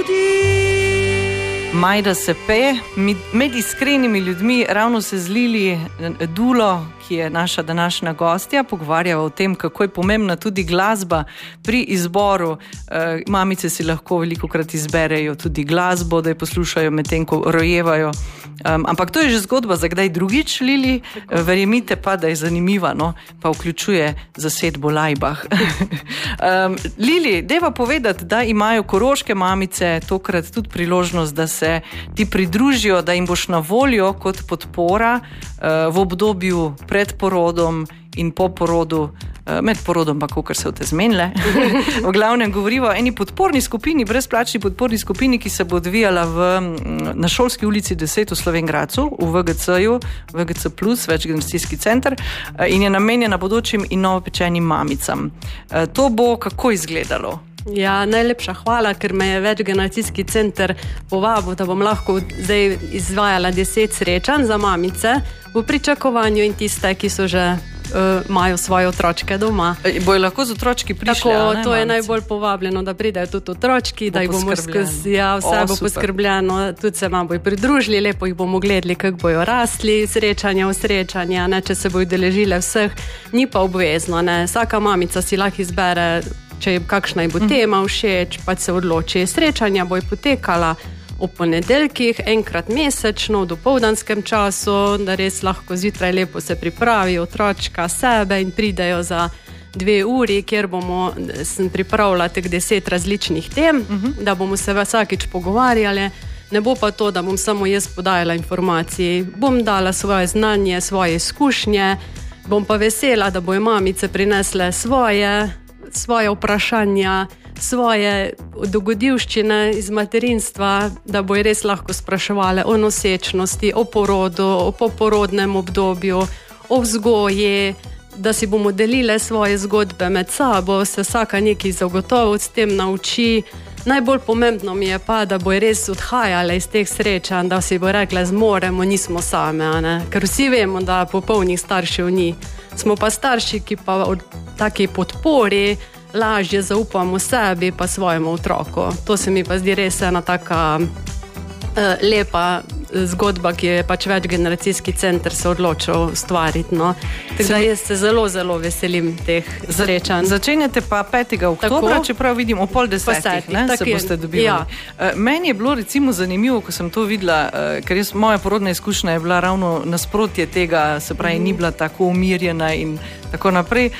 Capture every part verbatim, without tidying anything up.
Majda Sepe, med iskrenimi ljudmi ravno se z Lili Dulo, ki je naša današnja gostja, pogovarjava o tem, kako je pomembna tudi glasba pri izboru. E, mamice si lahko velikokrat izberejo tudi glasbo, da jo poslušajo medtem, ko rojevajo. Um, ampak to je že zgodba za kdaj drugič, Lili. Verjemite pa, da je zanimiva, no? Pa vključuje zasedbo Lajbah. um, Lili, deva povedati, da imajo koroške mamice tokrat tudi priložnost, da se ti pridružijo, da jim boš na voljo kot podpora uh, v obdobju pred porodom in po porodu, med porodom pa kakor se v te zmenile. V glavnem govoriva o eni podporni skupini, brezplačni podporni skupini, ki se bo odvijala v, na Šolski ulici deset v Slovenj Gradcu, v V G C-ju, V G C plus, večgeneracijski center, in je namenjena bodočim in novopečenim mamicam. To bo kako izgledalo? Ja, najlepša hvala, ker me je večgeneracijski center povabil, da bom lahko zdaj izvajala deset srečanj za mamice v pričakovanju in tiste, ki so že uh, imajo svoje otročke doma. E, bojo lahko z otročki prišli? Tako, ne, to je mamice? Najbolj povabljeno, da pridejo tudi otročki, bo da jih bomo skozi, ja, vse o, bo super. Poskrbljeno, tudi se vam bojo pridružili, lepo jih bomo gledali, kako bojo rasli, srečanja v srečanja, ne, če se bojo deležile vseh, ni pa obvezno, ne, vsaka mamica si lahko izbere, če je kakšna je bo tema všeč, pa se odloči. Srečanja bojo potekala v ponedeljkih, enkrat mesečno, v dopoldanskem času, da res lahko zjutraj lepo se pripravijo otročka sebe in pridejo za dve uri, kjer bomo, sem pripravila teh deset različnih tem, uh-huh. da bomo se vsakič pogovarjali. Ne bo pa to, da bom samo jaz podajala informacije. Bom dala svoje znanje, svoje izkušnje, bom pa vesela, da bojo mamice prinesle svoje svoje vprašanja, svoje dogodivščine iz materinstva, da bojo res lahko spraševali o nosečnosti, o porodu, o poporodnem obdobju, o vzgoji, da si bomo delile svoje zgodbe med sabo, se vsaka nekaj zagotovo s tem nauči. Najbolj pomembno mi je pa, da bojo res odhajale iz teh srečanj, da si bo rekla, zmoremo, nismo same, ne? Ker vsi vemo, da popolnih staršev ni. Smo pa starši, ki pa od taki podpori lažje zaupamo sebi pa svojemu otroku. To se mi pa zdi res ena taka uh, lepa zgodba, ki je pač večgeneracijski center se odločil stvariti. No. Tako da jaz se zelo, zelo veselim teh srečanj. Začenjate pa petega oktobra, čeprav vidim o pol desetih, ne, se boste dobili. Ja. Meni je bilo recimo zanimivo, ko sem to videla, ker jaz, moja porodna izkušnja je bila ravno nasprotje tega, se pravi, mm. ni bila tako umirjena in tako naprej.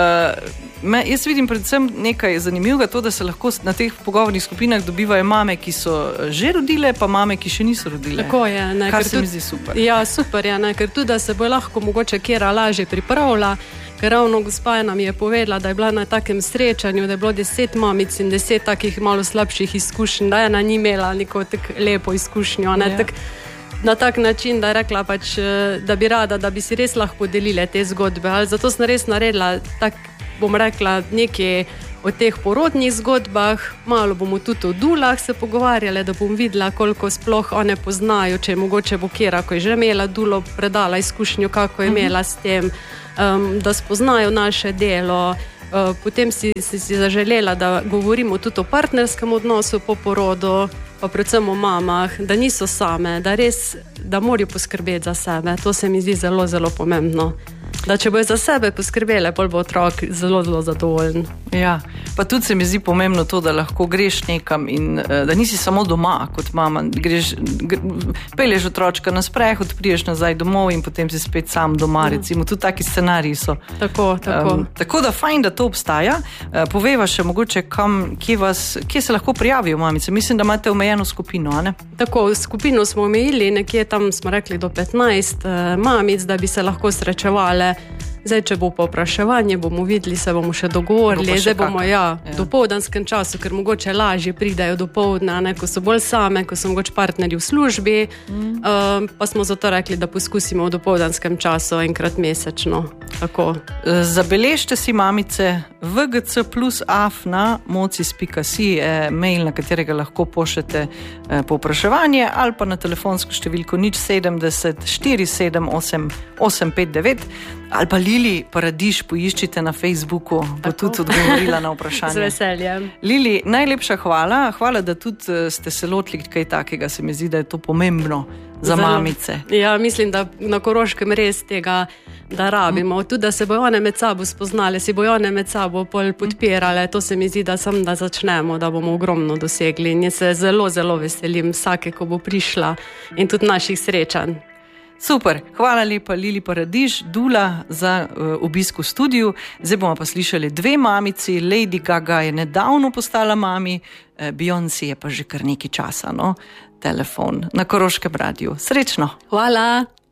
Me, jaz vidim predvsem nekaj zanimivega, to, da se lahko na teh pogovornih skupinah dobivajo mame, ki so že rodile, pa mame, ki še niso rodile. Tako je. Ne, kar se tudi, mi zdi super. Ja, super je, ne, ker tudi, da se bo lahko mogoče kjera lažje pripravila, ker ravno gospa nam je povedala, da je bila na takem srečanju, da je bilo deset mamic in deset takih malo slabših izkušenj, da ena ni imela neko tako lepo izkušnjo, ne, ja. tak, na tak način, da je rekla pač, da bi rada, da bi si res lahko delile te zgodbe, ali zato sem res naredila tak, bom rekla, nekaj o teh porodnih zgodbah, malo bomo tudi o dulah se pogovarjali, da bom videla, koliko sploh one poznajo, če je mogoče bo kjera, ko je že imela dulo, predala izkušnjo, kako je imela s tem, um, da spoznajo naše delo. Uh, potem si, si, si zaželela, da govorimo tudi o partnerskem odnosu po porodu, pa predvsem o mamah, da niso same, da res, da morajo poskrbeti za sebe. To se mi zdi zelo, zelo pomembno. Da če bojo za sebe poskrbele, pol bo otrok zelo, zelo zadovoljen. Ja, pa tudi se mi zdi pomembno to, da lahko greš nekam in da nisi samo doma kot mama. Greš, gre, pelješ otročka na sprehod, priješ nazaj domov in potem si spet sam doma, recimo. Tudi taki scenariji so. Tako, tako. Um, tako da fajn, da to obstaja. Uh, poveva še mogoče, kam, kje, vas, kje se lahko prijavijo mamice. Mislim, da imate omejeno skupino, a ne? Tako, skupino smo omejili, nekje tam smo rekli do petnajst uh, mamic, da bi se lahko srečevale. Zdaj, če bo povpraševanje, bomo videli, se bomo še dogovorili. Zdaj bomo, ja, ja. v dopoldanskem času, ker mogoče lažje pridajo dopoldne, ne, ko so bolj same, ko so mogoče partnerji v službi, mm. uh, pa smo zato rekli, da poskusimo v dopoldanskem času enkrat mesečno. Tako. Zabeležte si, mamice, v g c plus afna mocis pika si je mail, na katerega lahko pošljete eh, povpraševanje, ali pa na telefonsko številko nič sedemdeset štiri sedem osem osem pet devet. Ali pa Lili Paradiž poiščite na Facebooku, bo tudi odgovorila na vprašanje. Z veseljem. Lili, najlepša hvala. Hvala, da tudi ste se lotili kaj takega. Se mi zdi, da je to pomembno za Zelo. mamice. Ja, mislim, da na Koroškem res tega, da rabimo. Tudi, da se bojo one med sabo spoznali, si bojo one med sabo pol podpirale. To se mi zdi, da sem, da začnemo, da bomo ogromno dosegli. In jaz se zelo, zelo veselim vsake, ko bo prišla in tudi naših srečanj. Super, hvala lepa Lili Paradiž, Dula, za uh, obisk v studiu. Zdaj bomo pa slišali dve mamici. Lady Gaga je nedavno postala mami, uh, Beyoncé je pa že kar nekaj časa, no? Telefon na Koroškem radiju. Srečno! Hvala!